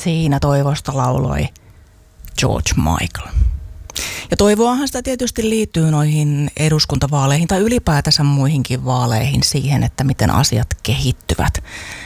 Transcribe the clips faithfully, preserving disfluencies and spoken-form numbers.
Siinä toivosta lauloi George Michael. Ja toivoahan sitä tietysti liittyy noihin eduskuntavaaleihin tai ylipäätänsä muihinkin vaaleihin siihen, että miten asiat kehittyvät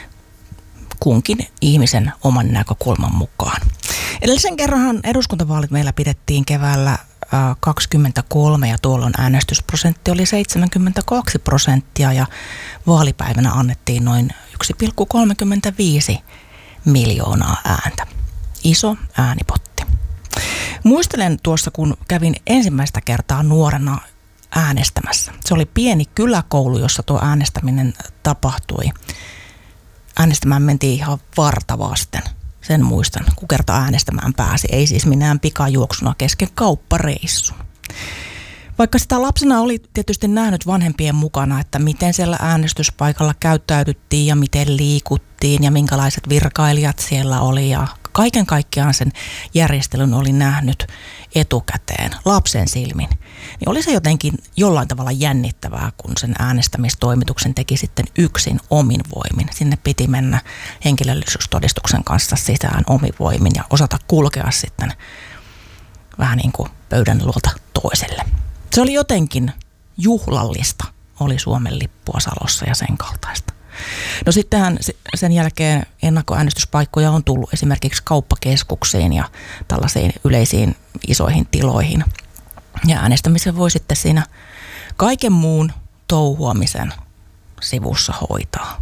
kunkin ihmisen oman näkökulman mukaan. Edellisen kerran eduskuntavaalit meillä pidettiin keväällä kaksikymmentäkolme ja tuolloin äänestysprosentti oli seitsemänkymmentäkaksi prosenttia ja vaalipäivänä annettiin noin yksi pilkku kolmekymmentäviisi miljoonaa ääntä. Iso äänipotti. Muistelen tuossa, kun kävin ensimmäistä kertaa nuorena äänestämässä. Se oli pieni kyläkoulu, jossa tuo äänestäminen tapahtui. Äänestämään mentiin ihan varta vasten. Sen muistan, kun kerta äänestämään pääsi. Ei siis minään pikajuoksuna kesken kauppareissun. Vaikka sitä lapsena oli tietysti nähnyt vanhempien mukana, että miten siellä äänestyspaikalla käyttäydyttiin ja miten liikuttiin ja minkälaiset virkailijat siellä oli ja kaiken kaikkiaan sen järjestelyn oli nähnyt etukäteen lapsen silmin, niin oli se jotenkin jollain tavalla jännittävää, kun sen äänestämistoimituksen teki sitten yksin omin voimin. Sinne piti mennä henkilöllisyystodistuksen kanssa sisään omin voimin ja osata kulkea sitten vähän niin kuin pöydän luolta toiselle. Se oli jotenkin juhlallista, oli Suomen lippua Salossa ja sen kaltaista. No sittenhän sen jälkeen ennakkoäänestyspaikkoja on tullut esimerkiksi kauppakeskuksiin ja tällaisiin yleisiin isoihin tiloihin. Ja äänestämisen voi sitten siinä kaiken muun touhuamisen sivussa hoitaa.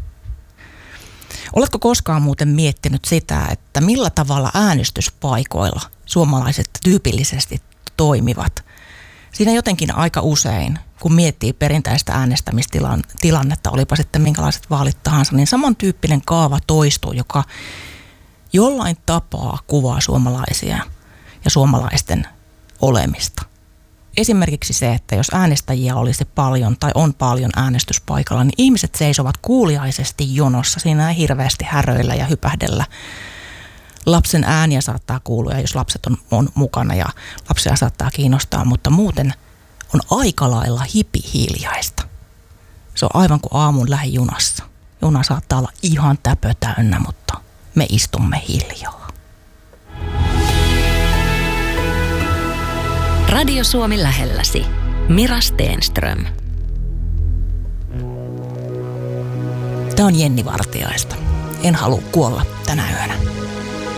Oletko koskaan muuten miettinyt sitä, että millä tavalla äänestyspaikoilla suomalaiset tyypillisesti toimivat? Siinä jotenkin aika usein, kun miettii perinteistä äänestämistilannetta, olipa sitten minkälaiset vaalit tahansa, niin samantyyppinen kaava toistuu, joka jollain tapaa kuvaa suomalaisia ja suomalaisten olemista. Esimerkiksi se, että jos äänestäjiä olisi paljon tai on paljon äänestyspaikalla, niin ihmiset seisovat kuuliaisesti jonossa. Siinä ei hirveästi häröillä ja hypähdellä. Lapsen ääniä saattaa kuulua, jos lapset on, on mukana ja lapsia saattaa kiinnostaa, mutta muuten on aika lailla hipihiljaista. Se on aivan kuin aamun lähijunassa. Juna saattaa olla ihan täpö täynnä, mutta me istumme hiljaa. Radio Suomi lähelläsi. Mira Stenström. Tämä on Jenni Vartiaista. En halua kuolla tänä yönä.